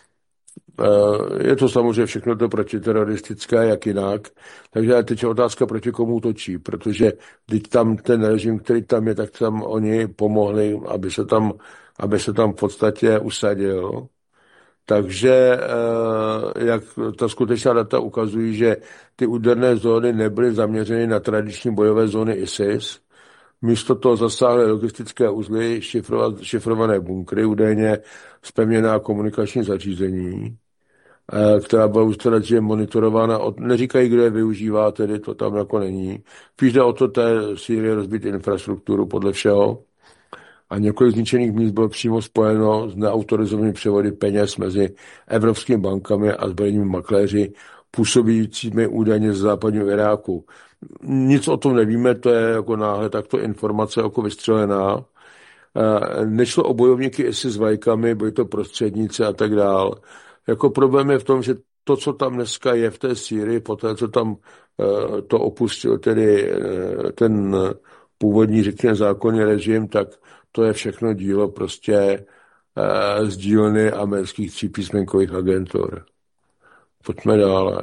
je to samozřejmě všechno to protiteroristické, jak jinak. Takže teď je otázka, proti komu točí, protože teď tam ten režim, který tam je, tak tam oni pomohli, aby se tam v podstatě usadil. Takže jak ta skutečná data ukazují, že ty úderné zóny nebyly zaměřeny na tradiční bojové zóny ISIS, místo toho zasáhly logistické uzly, šifrované bunkry, údajně zpevněná komunikační zařízení, která byla už teda monitorována. Neříkají, kdo je využívá, tedy to tam jako není. Spíš jde o to té Sýrie rozbít infrastrukturu podle všeho. A několik zničených míst bylo přímo spojeno s neautorizovanými převody peněz mezi evropskými bankami a zbrojními makléři působícími údajně z západního Iráku. Nic o tom nevíme, to je jako náhle takto informace jako vystřelená. Nešlo o bojovníky ISIS s vlajkami, byli to prostředníci a tak dál. Jako problém je v tom, že to, co tam dneska je v té Sýrii, poté, co tam to opustil tedy ten původní, řekněme, zákonný režim, tak to je všechno dílo prostě z dílny amerických třípísmenkových agentur. Pojďme dále.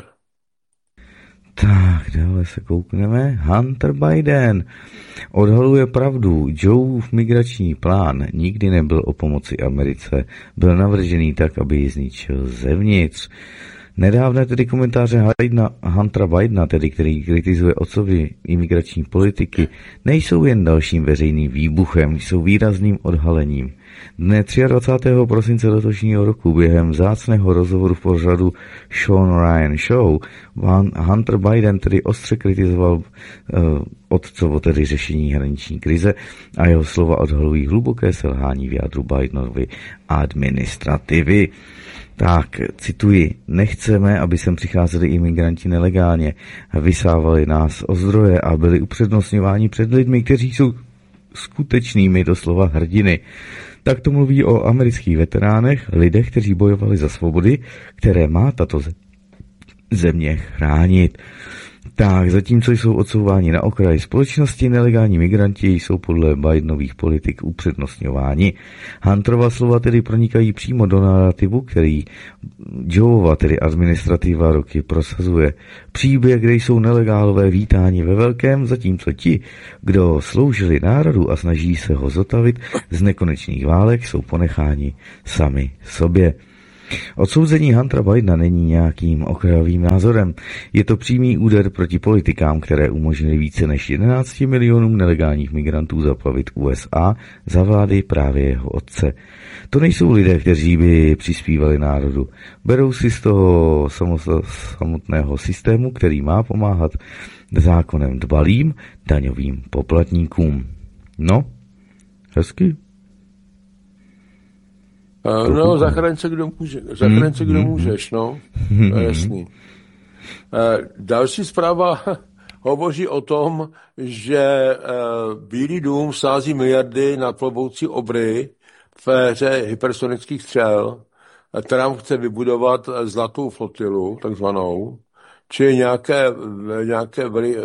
Tak, dále se koukneme. Hunter Biden odhaluje pravdu. Joeův migrační plán nikdy nebyl o pomoci Americe. Byl navržený tak, aby ji zničil zevnitř. Nedávné tedy komentáře Huntera Bidena, tedy který kritizuje otcovy imigrační politiky, nejsou jen dalším veřejným výbuchem, jsou výrazným odhalením. Dne 23. prosince letošního roku během vzácného rozhovoru v pořadu Sean Ryan Show Hunter Biden tedy ostře kritizoval otcovo tedy řešení hraniční krize a jeho slova odhalují hluboké selhání v jádru Bidenovy administrativy. Tak, cituji, nechceme, aby sem přicházeli imigranti nelegálně, vysávali nás o zdroje a byli upřednostňováni před lidmi, kteří jsou skutečnými doslova hrdiny. Tak to mluví o amerických veteránech, lidech, kteří bojovali za svobody, které má tato země chránit. Tak, zatímco jsou odsouváni na okraj společnosti, nelegální migranti jsou podle Bidenových politik upřednostňováni. Hunterova slova tedy pronikají přímo do narrativu, který Joeova, tedy administrativa, roky prosazuje. Příběh, kde jsou nelegálové vítáni ve velkém, zatímco ti, kdo sloužili národu a snaží se ho zotavit z nekonečných válek, jsou ponecháni sami sobě. Odsouzení Huntera Bidena není nějakým okrajovým názorem. Je to přímý úder proti politikám, které umožnily více než 11 milionům nelegálních migrantů zaplavit USA za vlády právě jeho otce. To nejsou lidé, kteří by přispívali národu. Berou si z toho samotného systému, který má pomáhat zákonem dbalým daňovým poplatníkům. No, hezky. No, zachránce, kdo můžeš, no, to je jasný. Další zpráva hovoří o tom, že Bílý dům sází miliardy na plovoucí obry v éře hypersonických střel. Trump chce vybudovat zlatou flotilu, takzvanou, či nějaké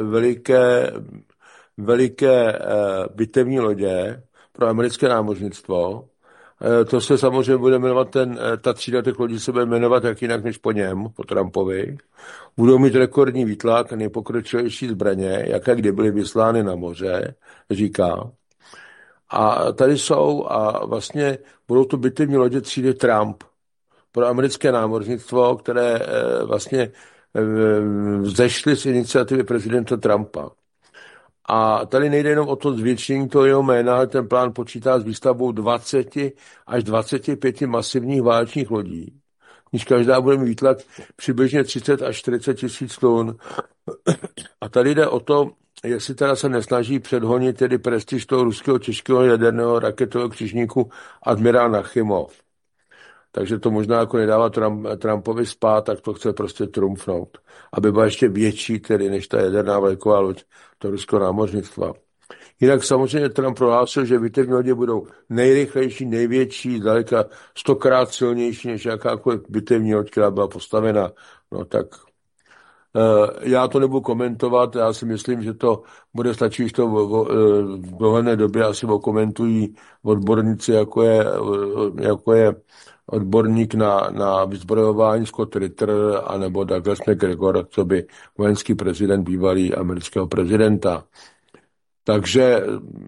veliké bitevní lodě pro americké námořnictvo. To se samozřejmě bude jmenovat, ta třída těch lodí se bude jmenovat jak jinak než po něm, po Trumpovi. Budou mít rekordní výtlak, nejpokročilejší zbraně, jaké kdy byly vyslány na moře, říká. A tady jsou a vlastně budou to bitevní lodě třídy Trump pro americké námořnictvo, které vlastně vzešly z iniciativy prezidenta Trumpa. A tady nejde jenom o to zvětšení toho jeho jména, ten plán počítá s výstavbou 20 až 25 masivních válečných lodí, když každá bude mít výtlak přibližně 30 až 40 tisíc tun. A tady jde o to, jestli teda se nesnaží předhonit tedy prestiž toho ruského těžkého jaderného raketového křižníku admirál Nachimov. Takže to možná jako nedává Trumpovi spát, tak to chce prostě trumfnout. Aby byla ještě větší tedy než ta jaderná vlajková loď to ruského námořnictva. Jinak samozřejmě Trump prohlásil, že bitevní lodě budou nejrychlejší, největší, daleka 100krát silnější než jakákoliv bitevní loď, která byla postavena. No tak já to nebudu komentovat, já si myslím, že to bude stačit, když to v dohledné době asi okomentují odborníci, jako je odborník na vyzbrojování Scott Ritter anebo Douglas McGregor, co by vojenský prezident bývalý amerického prezidenta. Takže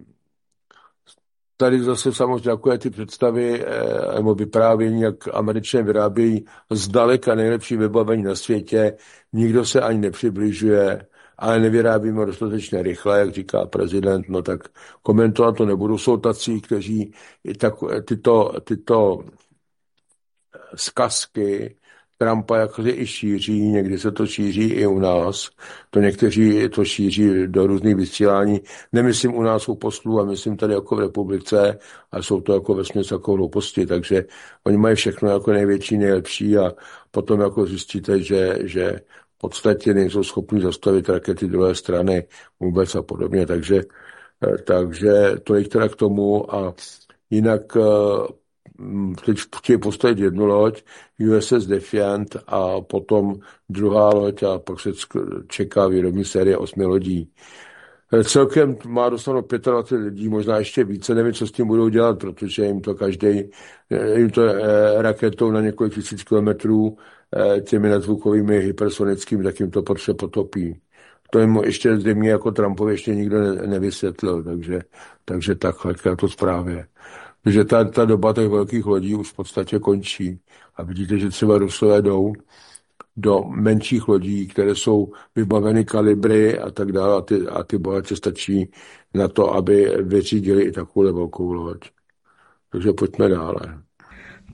tady zase samozřejmě jako ty představy nebo vyprávění, jak Američané vyrábějí zdaleka nejlepší vybavení na světě, nikdo se ani nepřibližuje, ale nevyrábíme dostatečně rychle, jak říká prezident, no tak komentovat to nebudu. Jsou tací, kteří tyto zkazky Trumpa jakože i šíří, někdy se to šíří i u nás, to někteří to šíří do různých vysílání, nemyslím u nás u poslů, a myslím tady jako v republice, a jsou to jako vesměs jako hlouposti, takže oni mají všechno jako největší, nejlepší a potom jako zjistíte, že v podstatě nejsou schopni zastavit rakety druhé strany vůbec a podobně, takže tolik teda k tomu a jinak teď chtějí postavit jednu loď, USS Defiant a potom druhá loď a pak se čeká výrobní série 8 lodí. Celkem má dostanou 25 lidí, možná ještě více, nevím, co s tím budou dělat, protože jim to raketou na několik tisíc kilometrů těmi nadzvukovými hypersonickými, tak jim to prostě potopí. To jim ještě zřejmě jako Trumpovi ještě nikdo nevysvětlil, takže takhle k této zprávě. Takže ta doba těch velkých lodí už v podstatě končí. A vidíte, že třeba Rusové jdou do menších lodí, které jsou vybaveny kalibry a tak dále a ty bohatě stačí na to, aby vyřídili i takovou velkou loď. Takže pojďme dále.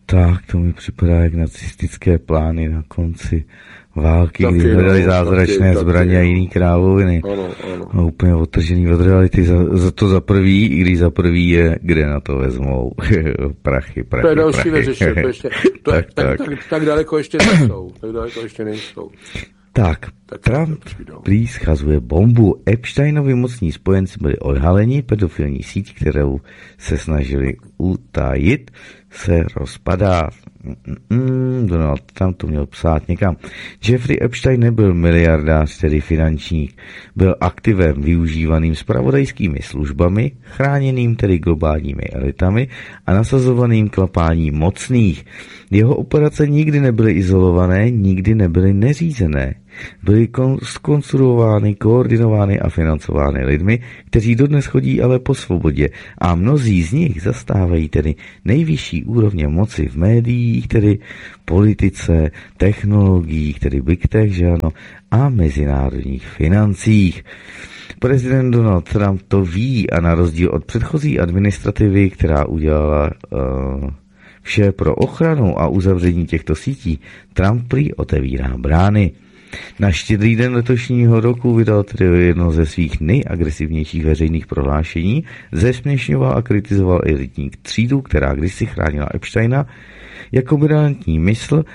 Tak, to mi připadá jak nacistické plány na konci války, kdy hledali zázračné zbraně a jiný krávoviny. Ano. A úplně odtržený od reality za prvý, i když za prvý je, kde na to vezmou prachy. To je další věc ještě. Tak daleko ještě nejsou. Tak, Trump prý schazuje bombu. Epsteinovi mocní spojenci byli odhaleni, pedofilní síť, kterou se snažili utajit, se rozpadá. Donald Trump to měl psát někam. Jeffrey Epstein nebyl miliardář, tedy finančník. Byl aktivem využívaným zpravodajskými službami, chráněným tedy globálními elitami a nasazovaným klapáním mocných. Jeho operace nikdy nebyly izolované, nikdy nebyly neřízené. Byly zkonstruovány, koordinovány a financovány lidmi, kteří dodnes chodí ale po svobodě a mnozí z nich zastávají tedy nejvyšší úrovně moci v médiích, tedy politice, technologiích, tedy big tech, že ano, a mezinárodních financích. Prezident Donald Trump to ví a na rozdíl od předchozí administrativy, která udělala vše pro ochranu a uzavření těchto sítí, Trump prý otevírá brány. Na Štědrý den letošního roku vydal tedy jedno ze svých nejagresivnějších veřejných prohlášení, zesměšňoval a kritizoval elitní třídu, která kdysi chránila Epsteina, jako brilantní mysl,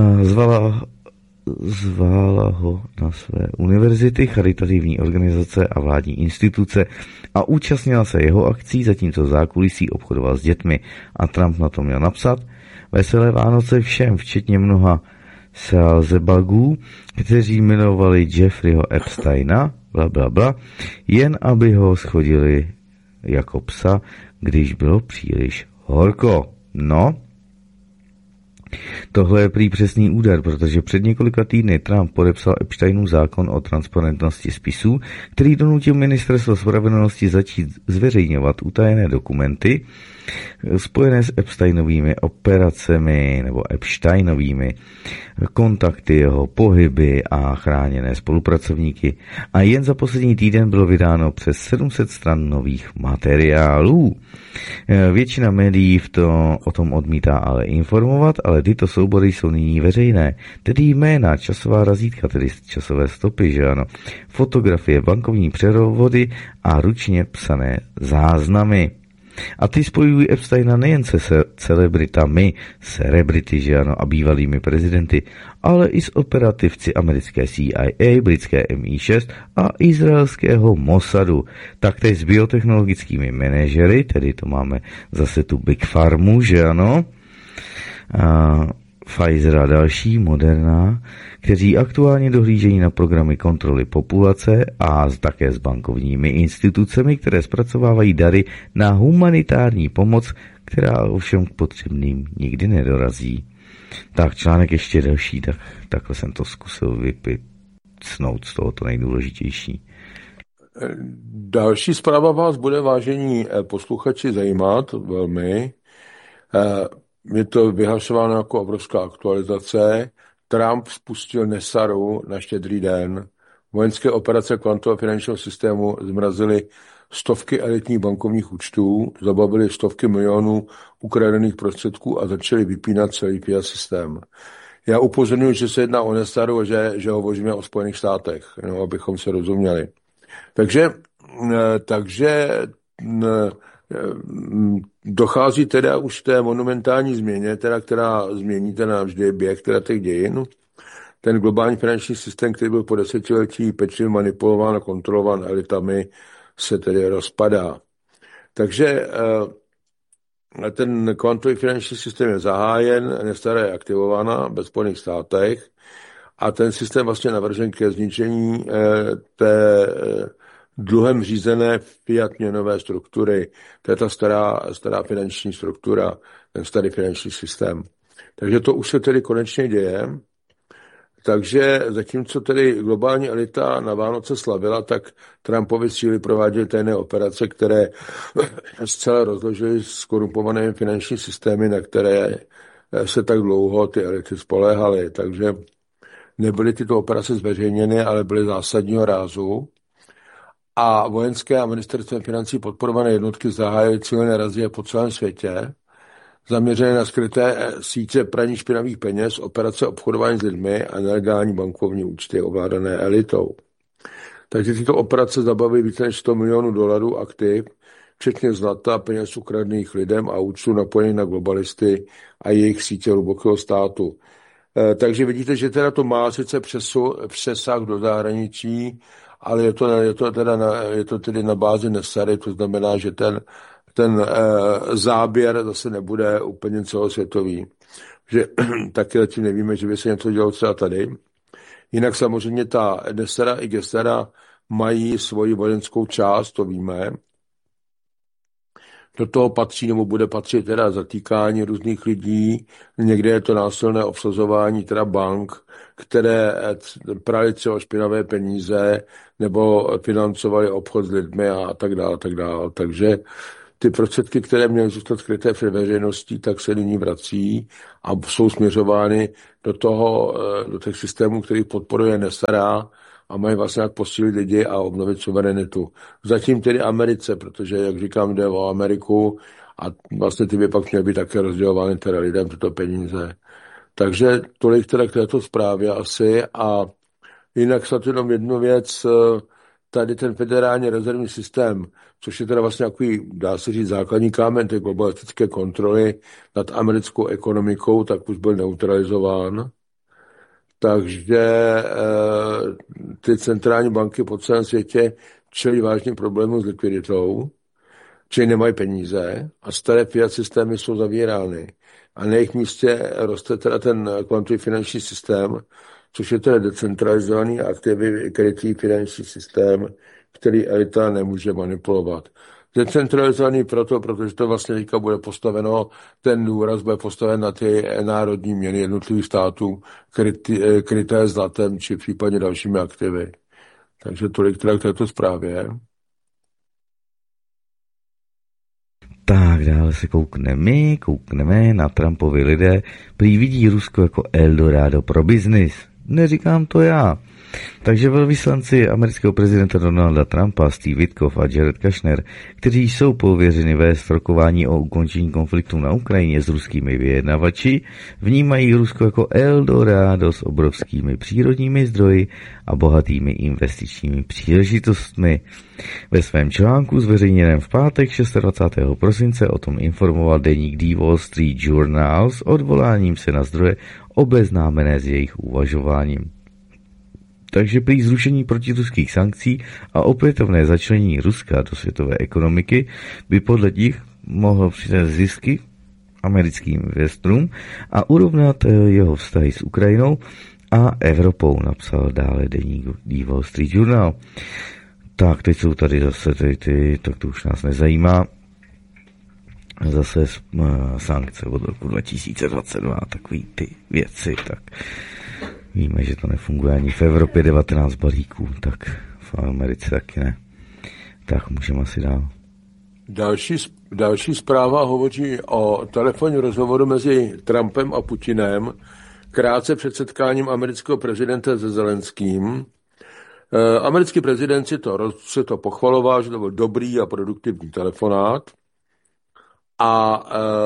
zvala ho na své univerzity, charitativní organizace a vládní instituce a účastnila se jeho akcí, zatímco v zákulisí obchodoval s dětmi. A Trump na to měl napsat: Veselé Vánoce všem, včetně mnoha Salzebagů, kteří jmenovali Jeffreyho Epsteina, blablabla, jen aby ho schodili jako psa, když bylo příliš horko. No, tohle je prý přesný úder, protože před několika týdny Trump podepsal Epsteinův zákon o transparentnosti spisů, který donutil ministerstvo spravedlnosti začít zveřejňovat utajené dokumenty spojené s Epsteinovými operacemi nebo Epsteinovými kontakty, jeho pohyby a chráněné spolupracovníky. A jen za poslední týden bylo vydáno přes 700 stran nových materiálů. Většina médií o tom odmítá ale informovat, ale tyto soubory jsou nyní veřejné. Tedy jména, časová razítka, tedy časové stopy, že ano, fotografie, bankovní převody a ručně psané záznamy. A ty spojují Epsteina nejen se celebritami, celebrity, že ano, a bývalými prezidenty, ale i s operativci americké CIA, britské MI6 a izraelského Mossadu, taktéž s biotechnologickými manažery, tedy to máme zase tu Big Pharmu, že ano, Pfizer a další, Moderna, kteří aktuálně dohlížejí na programy kontroly populace a také s bankovními institucemi, které zpracovávají dary na humanitární pomoc, která ovšem k potřebným nikdy nedorazí. Tak článek ještě delší, takhle jsem to zkusil vypicnout z toho to nejdůležitější. Další zpráva vás bude, vážení posluchači, zajímat velmi. Je to vyhlašováno jako obrovská aktualizace. Trump spustil Nesaru na Štědrý den. Vojenské operace kvantového finančního systému zmrazily stovky elitních bankovních účtů, zabavili stovky milionů ukradených prostředků a začali vypínat celý fiat systém. Já upozorňuji, že se jedná o Nesaru a že hovoříme o Spojených státech, no, abychom se rozuměli. Takže dochází teda už té monumentální změně, teda, která změní teda navždy běh teda těch dějin. Ten globální finanční systém, který byl po desetiletí pečlivě manipulován a kontrolován elitami, se tedy rozpadá. Takže ten kvantový finanční systém je zahájen, Nesara je aktivována ve Spojených státech a ten systém vlastně navržen ke zničení té dluhem řízené fiat měnové struktury. To je ta stará finanční struktura, ten starý finanční systém. Takže to už se tedy konečně děje. Takže zatímco tedy globální elita na Vánoce slavila, tak Trumpovi síly prováděly tajné operace, které zcela rozložily skorumpované finanční systémy, na které se tak dlouho ty elity spoléhaly. Takže nebyly tyto operace zveřejněny, ale byly zásadního rázu. A vojenské a ministerstvem financí podporované jednotky zahájily cílené razie po celém světě. zaměřené na skryté sítě praní špinavých peněz, operace obchodování s lidmi a nelegální bankovní účty ovládané elitou. Takže tyto operace zabaví více než $100 milionů aktiv, včetně zlata, peněz ukradných lidem a účtů napojených na globalisty a jejich sítě hlubokého státu. Takže vidíte, že teda to má sice přesah do zahraničí, ale je to tedy na bázi Nesary, to znamená, že ten záběr zase nebude úplně celosvětový. Že taky zatím nevíme, že by se něco dělo třeba tady. Jinak samozřejmě ta Nesara i Gesera mají svoji vojenskou část, to víme. Do toho patří, nebo bude patřit teda zatýkání různých lidí, někde je to násilné obsazování teda bank, které prali třeba špinavé peníze, nebo financovali obchod s lidmi a tak dále, tak dále. Takže ty prostředky, které měly zůstat skryté před veřejností, tak se nyní vrací a jsou směřovány do těch systémů, který podporuje Nesara a mají vlastně jak posílit lidi a obnovit suverenitu. Zatím tedy Americe, protože, jak říkám, jde o Ameriku a vlastně ty by pak měly být také rozdělovány teda lidem tyto peníze. Takže tolik teda k této zprávě asi a jinak snad jenom jednu věc, tady ten federální rezervní systém, což je teda vlastně takový, dá se říct, základní kámen té globalistické kontroly nad americkou ekonomikou, tak už byl neutralizován. Takže ty centrální banky po celém světě čelí vážným problémům s likviditou, čili nemají peníze a staré fiat systémy jsou zavírány. A na jejich místě roste teda ten kvantový finanční systém, což je teda decentralizovaný a aktivně krytý finanční systém, který elita nemůže manipulovat. Decentralizovaný protože to vlastně teďka bude postaveno, ten důraz bude postaven na ty národní měny jednotlivých států, kryté zlatem či případně dalšími aktivy. Takže tolik teda k této zprávě. Tak dále se koukneme na Trumpovi lidé, prý vidí Rusko jako Eldorado pro biznis. Neříkám to já. Takže velvyslanci amerického prezidenta Donalda Trumpa, Steve Witkoff a Jared Kushner, kteří jsou pověřeni vést rokování o ukončení konfliktu na Ukrajině s ruskými vyjednavači, vnímají Rusko jako Eldorado s obrovskými přírodními zdroji a bohatými investičními příležitostmi. Ve svém článku zveřejněném v pátek 26. prosince o tom informoval deník The Wall Street Journal s odvoláním se na zdroje obeznámené s jejich uvažováním. Takže prý zrušení protiruských sankcí a opětovné začlenění Ruska do světové ekonomiky by podle nich mohlo přinést zisky americkým investorům a urovnat jeho vztahy s Ukrajinou a Evropou, napsal dále deník The Wall Street Journal. Tak, teď jsou tady zase tak to už nás nezajímá. Zase sankce od roku 2022, takový ty věci, tak víme, že to nefunguje ani v Evropě 19 balíků, tak v Americe taky ne. Tak můžeme asi dál. Další zpráva hovoří o telefonním rozhovoru mezi Trumpem a Putinem krátce před setkáním amerického prezidenta se Zelenským. Americký prezident si to pochvaloval, že to byl dobrý a produktivní telefonát. A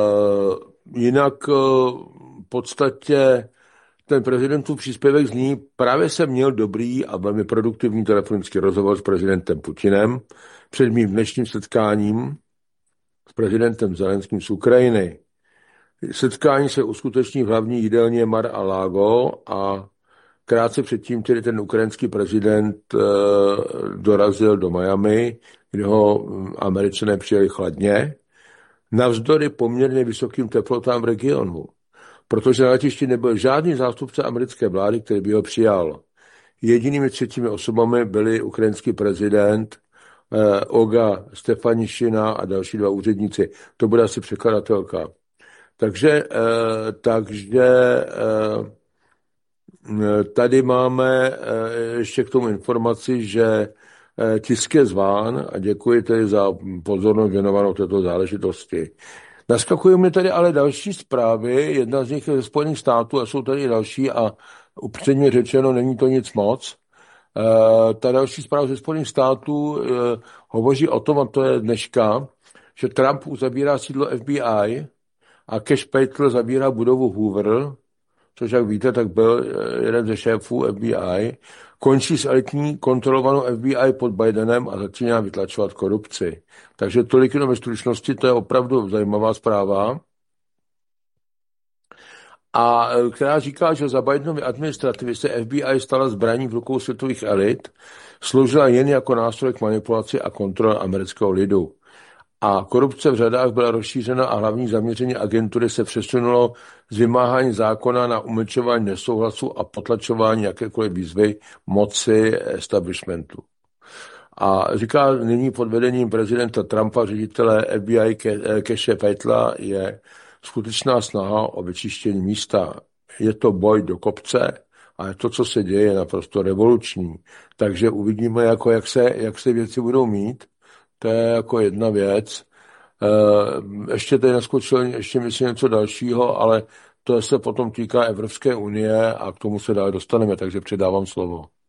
jinak v podstatě ten prezidentův příspěvek zní, právě jsem měl dobrý a velmi produktivní telefonický rozhovor s prezidentem Putinem před mým dnešním setkáním s prezidentem Zelenským z Ukrajiny. Setkání se uskuteční v hlavní jídelně Mar-a-Lago a krátce předtím tedy ten ukrajinský prezident dorazil do Miami, kde ho Američané přijeli chladně, navzdory poměrně vysokým teplotám v regionu, protože na letišti nebyl žádný zástupce americké vlády, který by ho přijal. Jedinými třetími osobami byli ukrajinský prezident Olga Stefanišina a další dva úředníci. To bude asi překladatelka. Takže tady máme ještě k tomu informaci, že tisk je zván a děkuji tedy za pozornost věnovanou této záležitosti. Naskakují mi tady ale další zprávy, jedna z nich je ze Spojených států a jsou tady další a upřímně řečeno není to nic moc. Ta další zpráva ze Spojených států hovoří o tom, a to je dneška, že Trump uzavírá sídlo FBI a Cash Patel zabírá budovu Hoover, což jak víte, tak byl jeden ze šéfů FBI, končí s elitní kontrolovanou FBI pod Bidenem a začíná vytlačovat korupci. Takže tolik jenom ve stručnosti, to je opravdu zajímavá zpráva. A která říká, že za Bidenovy administrativy se FBI stala zbraní v rukou světových elit, sloužila jen jako nástroj k manipulaci a kontrole amerického lidu. A korupce v řadách byla rozšířena a hlavní zaměření agentury se přesunulo z vymáhání zákona na umlčování nesouhlasu a potlačování jakékoliv výzvy moci establishmentu. A říká, nyní pod vedením prezidenta Trumpa, ředitele FBI Cashe Patela, je skutečná snaha o vyčištění místa. Je to boj do kopce, ale to, co se děje, je naprosto revoluční. Takže uvidíme, jako jak se věci budou mít. To je jako jedna věc. Ještě tady naskočil ještě myslím něco dalšího, ale to se potom týká Evropské unie a k tomu se dále dostaneme, takže předávám slovo.